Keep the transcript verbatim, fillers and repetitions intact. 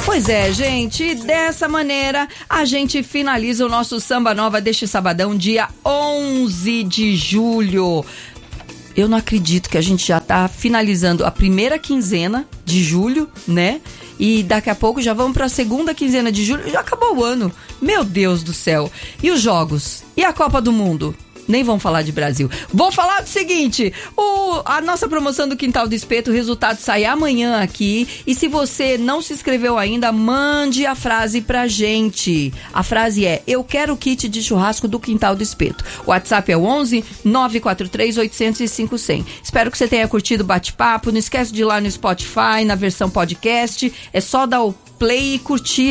Pois é, gente, dessa maneira a gente finaliza o nosso Samba Nova deste sabadão, dia onze de julho. Eu não acredito que a gente já tá finalizando a primeira quinzena de julho, né? E daqui a pouco já vamos para a segunda quinzena de julho, já acabou o ano. Meu Deus do céu. E os jogos? E a Copa do Mundo? Nem vamos falar de Brasil. Vou falar do seguinte, o, a nossa promoção do Quintal do Espeto, o resultado sai amanhã aqui. E se você não se inscreveu ainda, mande a frase pra gente. A frase é: eu quero o kit de churrasco do Quintal do Espeto. O WhatsApp é o onze, nove quatro três, oito zero zero, cinco zero zero. Espero que você tenha curtido o bate-papo. Não esquece de ir lá no Spotify, na versão podcast. É só dar o play e curtir